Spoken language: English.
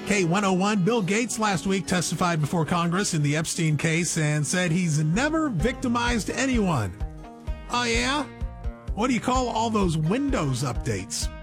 K101, Bill Gates last week testified before Congress in the Epstein case and said he's never victimized anyone. Oh, yeah? What do you call all those Windows updates?